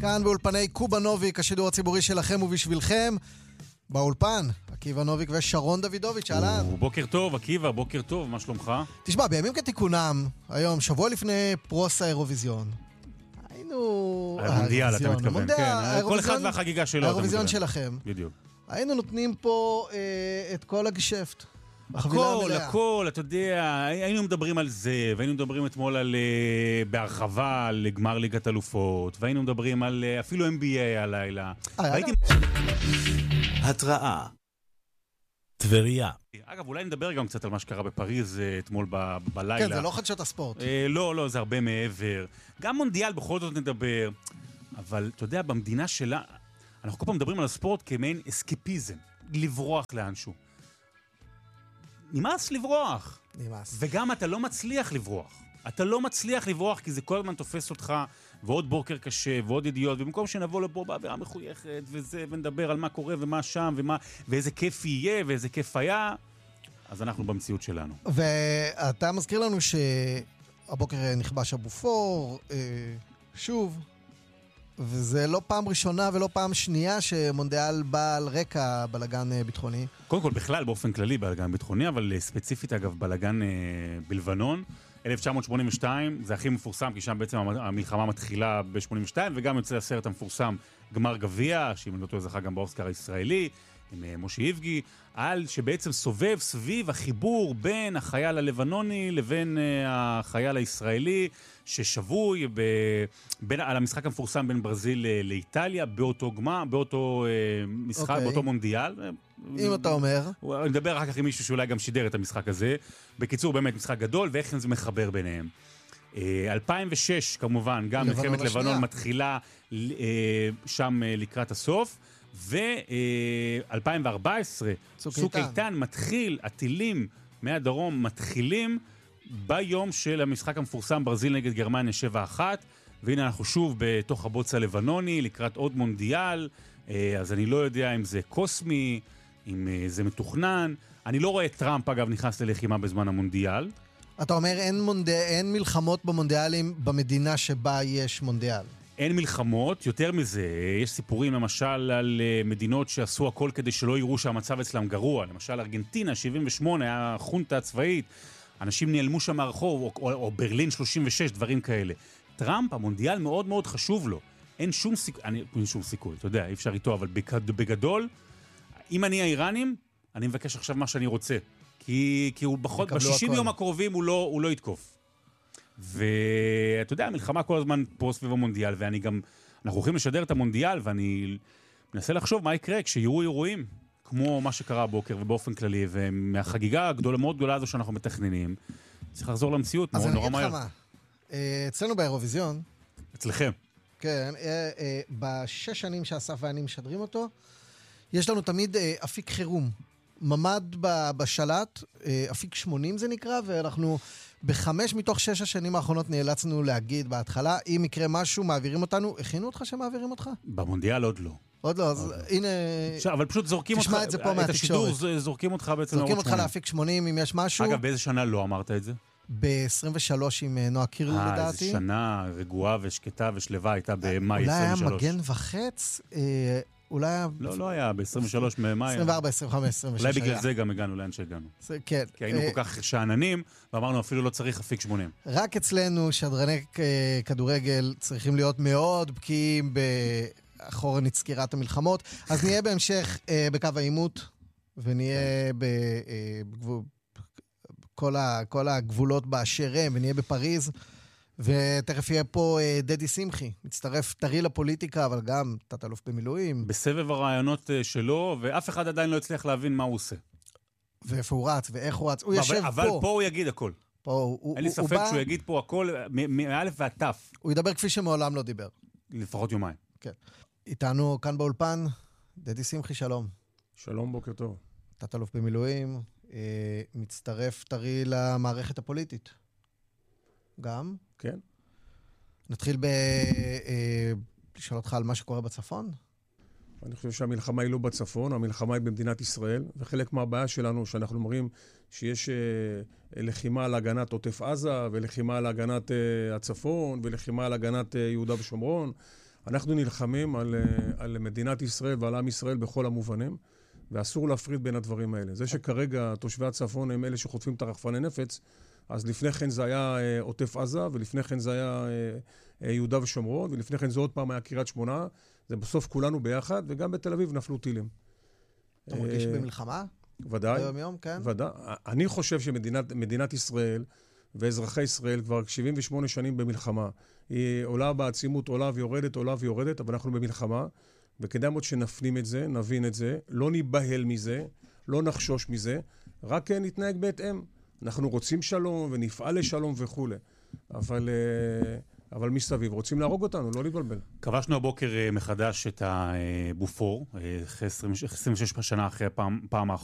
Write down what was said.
כאן באולפני קובה נוביק, השידור הציבורי שלכם ובשבילכם. באולפן, עקיבא נוביק ושרון דוידוביץ', אהלן. בוקר טוב, עקיבא, בוקר טוב, מה שלומך? תשמע, בימים כתיקונם, היום, שבוע לפני פרוס האירוויזיון, היינו... המונדיאל, אתה מתכוון, כן. כל אחד והחגיגה שלו. האירוויזיון שלכם. בדיוק. היינו נותנים פה את כל הגשפט. הכל, אתה יודע, היינו מדברים על זה, והיינו מדברים אתמול על בהרחבה, על גמר ליגת אלופות, והיינו מדברים על אפילו NBA הלילה. התראה. טבריה. אגב, אולי נדבר גם קצת על מה שקרה בפריז אתמול בלילה. כן, זה לא חדשות הספורט. לא, זה הרבה מעבר. גם מונדיאל בכל זאת נדבר. אבל, אתה יודע, במדינה שלה, אנחנו כל פעם מדברים על הספורט כמעין אסקפיזם, לברוח לאנשהו. נמאס לברוח. נמאס. וגם אתה לא מצליח לברוח. אתה לא מצליח לברוח כי זה כל הזמן תופס אותך, ועוד בוקר קשה, ועוד ידיעות, ובמקום שנבוא לפה באווירה מחויכת, וזה, ונדבר על מה קורה ומה שם, ואיזה כיף יהיה, ואיזה כיף היה, אז אנחנו במציאות שלנו. ואתה מזכיר לנו שהבוקר נכבש אבו פור, שוב, וזה לא פעם ראשונה ולא פעם שנייה שמונדיאל בא על רקע בלגן ביטחוני. קודם כל, בכלל, באופן כללי בלגן ביטחוני, אבל ספציפית, אגב, בלגן בלבנון, 1982, זה הכי מפורסם, כי שם בעצם המלחמה מתחילה ב-82, וגם יוצא הסרט המפורסם גמר גביע, שאם אני לא טועה זכה גם באוסקר הישראלי, עם משה איבגי, על שבעצם סובב סביב החיבור בין החייל הלבנוני לבין החייל הישראלי, ששבוי על המשחק המפורסם בין ברזיל לאיטליה, באותו גמר, באותו משחק, באותו מונדיאל. אם אתה אומר. אני מדבר אחר כך עם מישהו שאולי גם שידר את המשחק הזה. בקיצור, באמת משחק גדול, ואיך זה מחבר ביניהם. 2006, כמובן, גם מלחמת לבנון מתחילה שם לקראת הסוף. ו-2014, צוק איתן מתחיל, הטילים מהדרום מתחילים ביום של המשחק המפורסם ברזיל נגד גרמניה 7-1, והנה אנחנו שוב בתוך הבוץ הלבנוני לקראת עוד מונדיאל, אז אני לא יודע אם זה קוסמי, אם זה מתוכנן. אני לא רואה את טראמפ אגב נכנס ללחימה בזמן המונדיאל. אתה אומר אין מלחמות במונדיאלים במדינה שבה יש מונדיאל. אין מלחמות, יותר מזה, יש סיפורים למשל על מדינות שעשו הכל כדי שלא יראו שהמצב אצלם גרוע, למשל ארגנטינה, 78, היה חונטה הצבאית, אנשים נעלמו שם מהרחוב, או ברלין 36, דברים כאלה. טראמפ, המונדיאל מאוד מאוד חשוב לו, אין שום סיכוי, אתה יודע, אי אפשר איתו, אבל בגדול, אם אני האיראנים, אני מבקש עכשיו מה שאני רוצה, כי הוא ב-60 יום הקרובים הוא לא יתקוף. ואתה יודע, המלחמה כל הזמן פה סביב המונדיאל, אנחנו הולכים לשדר את המונדיאל, ואני מנסה לחשוב מה יקרה כשיראו אירועים, כמו מה שקרה הבוקר ובאופן כללי, ומהחגיגה מאוד גדולה הזו שאנחנו מתכננים, צריך לחזור למציאות, נורא מהר. אז אני אגיד לך מה, אצלנו באירוויזיון, אצלכם. כן, בשש שנים שאסף ואני משדרים אותו, יש לנו תמיד אפיק חירום, ממד בשלט, אפיק 80 זה נקרא, ואנחנו ב5 מתוך 6 השנים האחרונות נאלצנו להגיד בהתחלה, אם יקרה משהו, מעבירים אותנו. הכינו אותך שמעבירים אותך? במונדיאל עוד לא. עוד לא, אז הנה... אבל פשוט זורקים אותך, תשמע את זה פה מהתקשורת. את השידור זורקים אותך בעצם זורקים אותך להפיק 80 אם יש משהו. אגב, באיזה שנה לא אמרת את זה? ב-23 עם נועה קירל לדעתי. איזה שנה רגועה ושקטה ושלווה הייתה במאי 23. אולי היה מגן וחץ... אולי... לא היה, ב-23 ממאי. 24, 25, 26 אולי בגלל זה גם הגענו לאן שהגענו. כן. כי היינו כל כך שעננים, ואמרנו אפילו לא צריך אפיק 80. רק אצלנו, שדרני כדורגל צריכים להיות מאוד בקיאים באחורנית סקירת המלחמות, אז נהיה בהמשך בקו העימות, ונהיה בכל הגבולות באשר הם, ונהיה בפריז, ותכף יהיה פה דדי שמחי, מצטרף טרי לפוליטיקה, אבל גם תת-אלוף במילואים. בסבב הרעיונות שלו, ואף אחד עדיין לא הצליח להבין מה הוא עושה. ואיפה הוא רץ, ואיך הוא רץ. הוא יושב פה. אבל פה הוא יגיד הכל. אין לי ספק שהוא יגיד פה הכל, מאלף ועד תף. הוא ידבר כפי שמעולם לא דיבר. לפחות יומיים. כן. איתנו כאן באולפן, דדי שמחי, שלום. שלום, בוקר טוב. תת-אלוף במילואים, מצטרף טרי למערכת הפוליטית. גם? כן. נתחיל לשאול אותך על מה שקורה בצפון? אני חושב שהמלחמה היא לא בצפון, המלחמה היא במדינת ישראל, וחלק מהבעיה שלנו שאנחנו אומרים שיש לחימה על הגנת עוטף עזה, ולחימה על הגנת הצפון, ולחימה על הגנת יהודה ושומרון. אנחנו נלחמים על מדינת ישראל ועל עם ישראל בכל המובנים, ואסור להפריד בין הדברים האלה. זה שכרגע תושבי הצפון הם אלה שחוטפים את הרחפני נפץ, אז לפני כן זה היה עוטף עזה, ולפני כן זה היה יהודה ושומרון, ולפני כן זה עוד פעם היה קריית שמונה, זה בסוף כולנו ביחד, וגם בתל אביב נפלו טילים. אתה מרגיש במלחמה? ודאי. ביום יום, כן? ודאי. אני חושב שמדינת ישראל ואזרחי ישראל כבר 78 שנים במלחמה. היא עולה בעצימות, עולה ויורדת, אבל אנחנו במלחמה, וכדאי מאוד שנפנים את זה, נבין את זה, לא ניבהל מזה, לא נחשוש מזה, רק נתנהג בהתאם. אנחנו רוצים שלום ונפעל לשלום וכו'. אבל מסביב רוצים להרוג אותנו, לא להתבלבל. כבשנו הבוקר מחדש את הבופור, 26 שנה אחרי הפעם האחרונה.